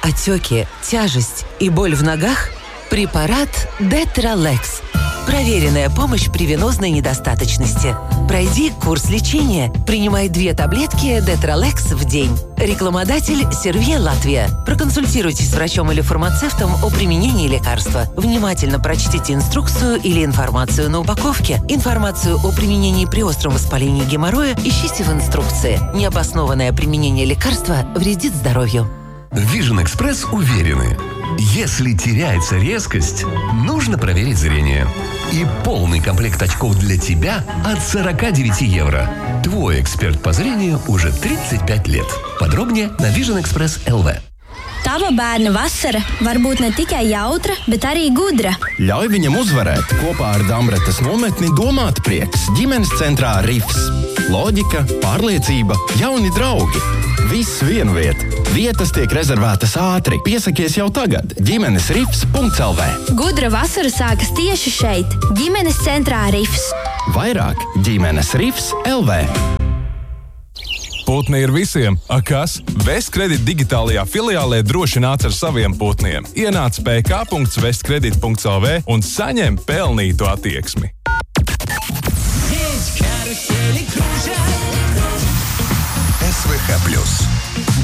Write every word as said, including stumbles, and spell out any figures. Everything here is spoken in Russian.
Отеки, тяжесть и боль в ногах? Препарат Детралекс. Проверенная помощь при венозной недостаточности. Пройди курс лечения. Принимай две таблетки Детралекс в день. Рекламодатель Servier Латвия. Проконсультируйтесь с врачом или фармацевтом о применении лекарства. Внимательно прочтите инструкцию или информацию на упаковке. Информацию о применении при остром воспалении геморроя ищите в инструкции. Необоснованное применение лекарства вредит здоровью. Vision Express уверены, если теряется резкость, нужно проверить зрение. И полный комплект очков для тебя от сорок девять евро. Твой эксперт по зрению уже тридцать пять лет. Подробнее на Vision Express эл ви. Tava bērna vasara var būt ne tikai jautra, bet arī gudra. Ļauj viņam uzvarēt kopā ar Damretes nometni Domāt prieks ģimenes centrā Rifs. Loģika, pārliecība, jauni draugi. Viss vienu vietu. Vietas tiek rezervētas ātri. Piesakies jau tagad. ģimenes rifs punkts el vē. Gudra vasara sākas tieši šeit, ģimenes centrā Rifs. Vairāk ģimenes rifs punkts el vē. Putni ir visiem, a kas? Vestkredit digitālajā filiālē droši nāc ar saviem putniem. Ienāc pē kā punkts vestkredit punkts el vē un saņem pelnītu attieksmi. эс вэ ха плюс.